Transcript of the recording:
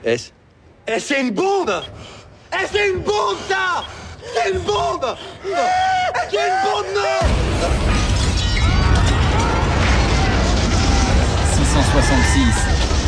Est-ce Eh, c'est une bombe. Eh, c'est une bombe, ça. C'est une bombe. C'est une bombe, non. 666.